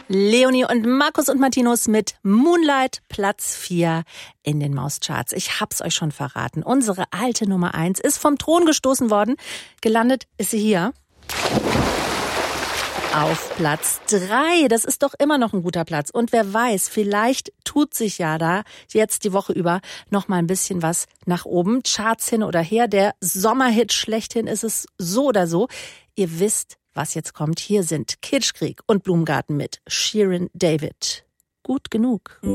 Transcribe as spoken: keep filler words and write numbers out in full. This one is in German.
Leonie und Markus und Martinus mit Moonlight, Platz vier in den Mauscharts. Ich hab's euch schon verraten. Unsere alte Nummer eins ist vom Thron gestoßen worden. Gelandet ist sie hier. Auf Platz drei. Das ist doch immer noch ein guter Platz. Und wer weiß, vielleicht tut sich ja da jetzt die Woche über noch mal ein bisschen was nach oben. Charts hin oder her. Der Sommerhit schlechthin ist es so oder so. Ihr wisst, was jetzt kommt. Hier sind Kitschkrieg und Blumengarten mit Shirin David. Gut genug.